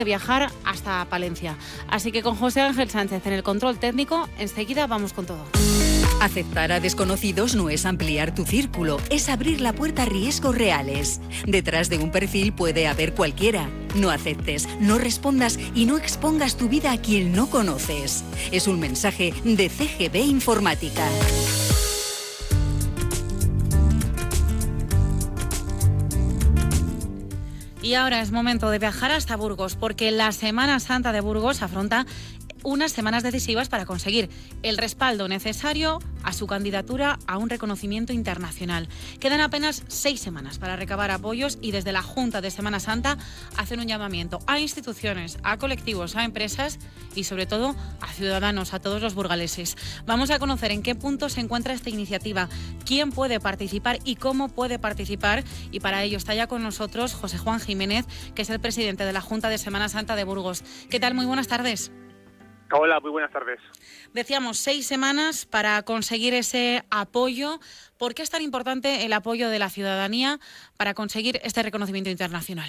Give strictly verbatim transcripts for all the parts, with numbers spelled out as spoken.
viajar hasta Palencia. Así que con José Ángel Sánchez en el control técnico, enseguida vamos con todo. Aceptar a desconocidos no es ampliar tu círculo, es abrir la puerta a riesgos reales. Detrás de un perfil puede haber cualquiera. No aceptes, no respondas y no expongas tu vida a quien no conoces. Es un mensaje de C G B Informática. Y ahora es momento de viajar hasta Burgos, porque la Semana Santa de Burgos afronta unas semanas decisivas para conseguir el respaldo necesario a su candidatura a un reconocimiento internacional. Quedan apenas seis semanas para recabar apoyos y desde la Junta de Semana Santa hacen un llamamiento a instituciones, a colectivos, a empresas y sobre todo a ciudadanos, a todos los burgaleses. Vamos a conocer en qué punto se encuentra esta iniciativa, quién puede participar y cómo puede participar, y para ello está ya con nosotros José Juan Jiménez, que es el presidente de la Junta de Semana Santa de Burgos. ¿Qué tal? Muy buenas tardes. Hola, muy buenas tardes. Decíamos, seis semanas para conseguir ese apoyo. ¿Por qué es tan importante el apoyo de la ciudadanía para conseguir este reconocimiento internacional?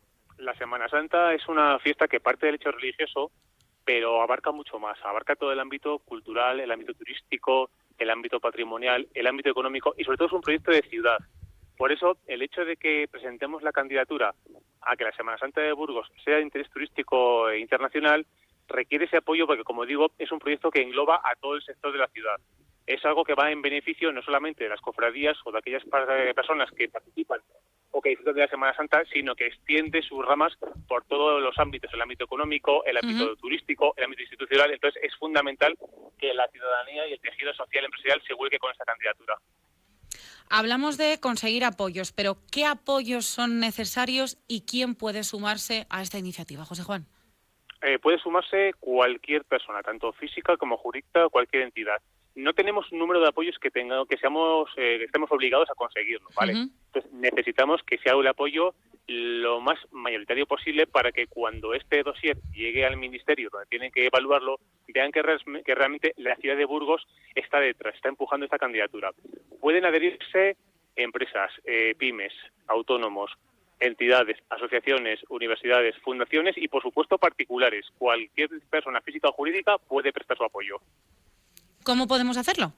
La Semana Santa es una fiesta que parte del hecho religioso, pero abarca mucho más. Abarca todo el ámbito cultural, el ámbito turístico, el ámbito patrimonial, el ámbito económico y sobre todo es un proyecto de ciudad. Por eso, el hecho de que presentemos la candidatura a que la Semana Santa de Burgos sea de interés turístico e internacional requiere ese apoyo porque, como digo, es un proyecto que engloba a todo el sector de la ciudad. Es algo que va en beneficio no solamente de las cofradías o de aquellas personas que participan o que disfrutan de la Semana Santa, sino que extiende sus ramas por todos los ámbitos, el ámbito económico, el ámbito uh-huh. turístico, el ámbito institucional. Entonces es fundamental que la ciudadanía y el tejido social empresarial se vuelque con esta candidatura. Hablamos de conseguir apoyos, pero ¿qué apoyos son necesarios y quién puede sumarse a esta iniciativa, José Juan? Eh, puede sumarse cualquier persona, tanto física como jurídica, cualquier entidad. No tenemos un número de apoyos que tenga, que seamos, eh, que estemos obligados a conseguirlo, ¿vale? Uh-huh. Entonces necesitamos que sea el apoyo lo más mayoritario posible para que cuando este dossier llegue al ministerio, donde tienen que evaluarlo, vean que, re- que realmente la ciudad de Burgos está detrás, está empujando esta candidatura. Pueden adherirse empresas, eh, pymes, autónomos, entidades, asociaciones, universidades, fundaciones y, por supuesto, particulares. Cualquier persona física o jurídica puede prestar su apoyo. ¿Cómo podemos hacerlo?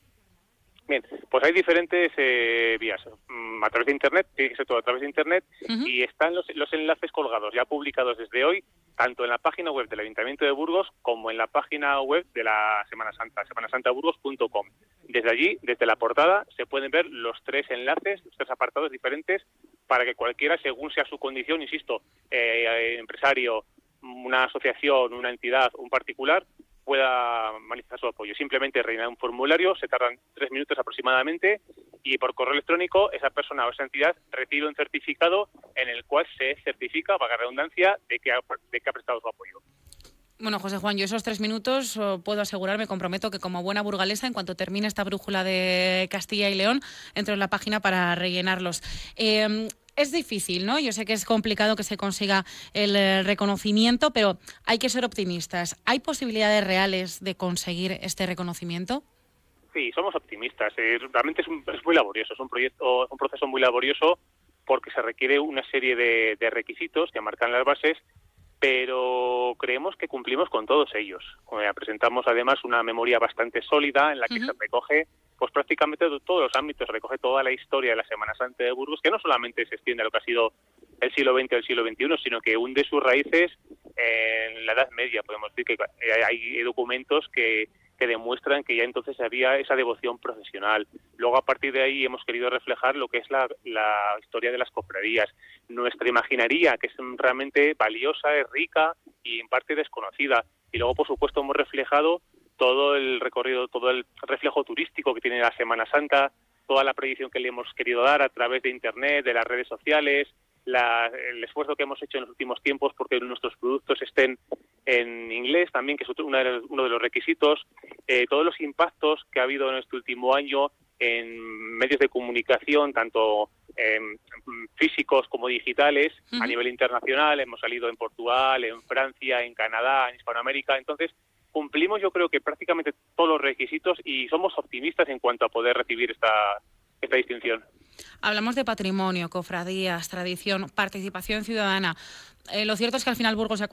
Bien, pues hay diferentes eh, vías. A través de Internet, tiene que ser todo a través de Internet, uh-huh. y están los, los enlaces colgados, ya publicados desde hoy, tanto en la página web del Ayuntamiento de Burgos como en la página web de la Semana Santa, semana santa burgos punto com. Desde allí, desde la portada, se pueden ver los tres enlaces, los tres apartados diferentes, para que cualquiera, según sea su condición, insisto, eh, empresario, una asociación, una entidad, un particular, pueda manifestar su apoyo. Simplemente rellenar un formulario, se tardan tres minutos aproximadamente, y por correo electrónico esa persona o esa entidad recibe un certificado en el cual se certifica, valga redundancia, de que ha, de que ha prestado su apoyo. Bueno, José Juan, yo esos tres minutos oh, puedo asegurar, me comprometo que como buena burgalesa, en cuanto termine esta brújula de Castilla y León, entro en la página para rellenarlos. Eh, es difícil, ¿no? Yo sé que es complicado que se consiga el eh, reconocimiento, pero hay que ser optimistas. ¿Hay posibilidades reales de conseguir este reconocimiento? Sí, somos optimistas. Eh, realmente es, un, es muy laborioso, es un proyecto, un proceso muy laborioso porque se requiere una serie de, de requisitos que marcan las bases, pero creemos que cumplimos con todos ellos. Eh, presentamos además una memoria bastante sólida en la que uh-huh. se recoge pues prácticamente todos los ámbitos, recoge toda la historia de la Semana Santa de Burgos, que no solamente se extiende a lo que ha sido el siglo veinte o el siglo veintiuno, sino que hunde sus raíces en la Edad Media. Podemos decir que hay documentos que, que demuestran que ya entonces había esa devoción procesional. Luego, a partir de ahí, hemos querido reflejar lo que es la, la historia de las cofradías. Nuestra imaginería, que es realmente valiosa, es rica y en parte desconocida. Y luego, por supuesto, hemos reflejado todo el recorrido, todo el reflejo turístico que tiene la Semana Santa, toda la proyección que le hemos querido dar a través de Internet, de las redes sociales, la, el esfuerzo que hemos hecho en los últimos tiempos porque nuestros productos estén en inglés también, que es otro, una de los, uno de los requisitos, eh, todos los impactos que ha habido en este último año en medios de comunicación, tanto eh, físicos como digitales, uh-huh. a nivel internacional. Hemos salido en Portugal, en Francia, en Canadá, en Hispanoamérica. Entonces, cumplimos yo creo que prácticamente todos los requisitos y somos optimistas en cuanto a poder recibir esta esta distinción. Hablamos de patrimonio, cofradías, tradición, participación ciudadana. Eh, lo cierto es que al final Burgos